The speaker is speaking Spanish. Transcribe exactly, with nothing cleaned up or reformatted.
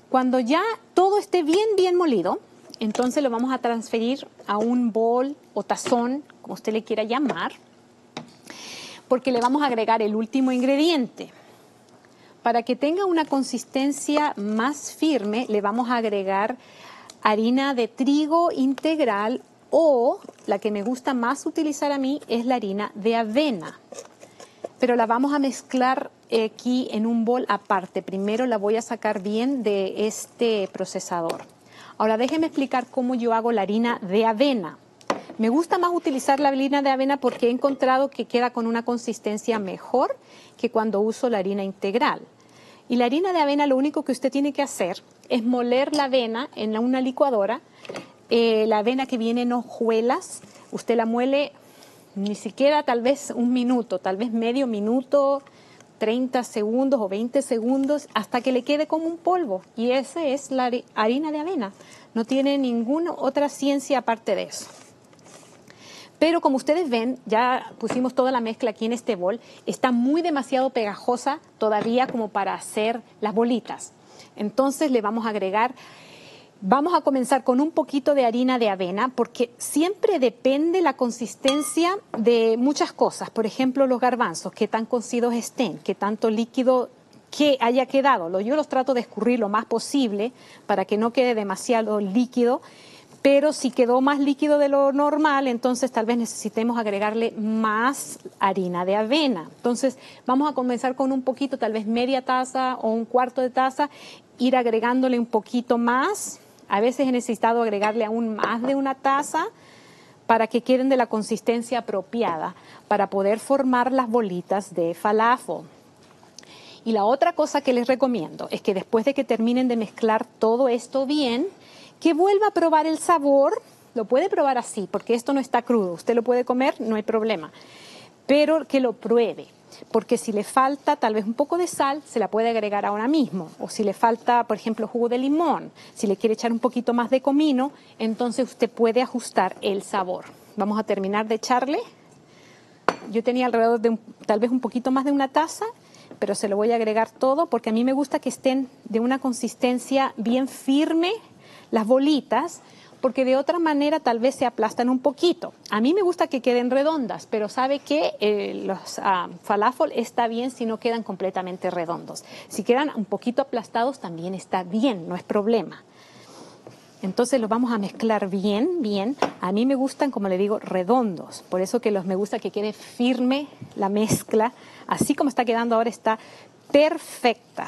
Cuando ya todo esté bien, bien molido, entonces lo vamos a transferir a un bol o tazón, como usted le quiera llamar, porque le vamos a agregar el último ingrediente. Para que tenga una consistencia más firme, le vamos a agregar harina de trigo integral o, la que me gusta más utilizar a mí, es la harina de avena. Pero la vamos a mezclar aquí en un bol aparte. Primero la voy a sacar bien de este procesador. Ahora déjeme explicar cómo yo hago la harina de avena. Me gusta más utilizar la harina de avena porque he encontrado que queda con una consistencia mejor que cuando uso la harina integral. Y la harina de avena, lo único que usted tiene que hacer es moler la avena en una licuadora. Eh, la avena que viene en hojuelas, usted la muele ni siquiera tal vez un minuto, tal vez medio minuto, treinta segundos o veinte segundos, hasta que le quede como un polvo. Y esa es la harina de avena. No tiene ninguna otra ciencia aparte de eso. Pero como ustedes ven, ya pusimos toda la mezcla aquí en este bol. Está muy demasiado pegajosa todavía como para hacer las bolitas. Entonces le vamos a agregar, vamos a comenzar con un poquito de harina de avena porque siempre depende la consistencia de muchas cosas. Por ejemplo, los garbanzos, qué tan cocidos estén, qué tanto líquido que haya quedado. Yo los trato de escurrir lo más posible para que no quede demasiado líquido. Pero si quedó más líquido de lo normal, entonces tal vez necesitemos agregarle más harina de avena. Entonces vamos a comenzar con un poquito, tal vez media taza o un cuarto de taza, ir agregándole un poquito más. A veces he necesitado agregarle aún más de una taza para que queden de la consistencia apropiada para poder formar las bolitas de falafel. Y la otra cosa que les recomiendo es que después de que terminen de mezclar todo esto bien, que vuelva a probar el sabor. Lo puede probar así, porque esto no está crudo. Usted lo puede comer, no hay problema. Pero que lo pruebe, porque si le falta tal vez un poco de sal, se la puede agregar ahora mismo. O si le falta, por ejemplo, jugo de limón, si le quiere echar un poquito más de comino, entonces usted puede ajustar el sabor. Vamos a terminar de echarle. Yo tenía alrededor de un, tal vez un poquito más de una taza, pero se lo voy a agregar todo, porque a mí me gusta que estén de una consistencia bien firme, las bolitas, porque de otra manera tal vez se aplastan un poquito. A mí me gusta que queden redondas, pero sabe que eh, los uh, falafel está bien si no quedan completamente redondos. Si quedan un poquito aplastados también está bien, no es problema. Entonces los vamos a mezclar bien, bien. A mí me gustan, como le digo, redondos. Por eso que los me gusta que quede firme la mezcla. Así como está quedando ahora está perfecta.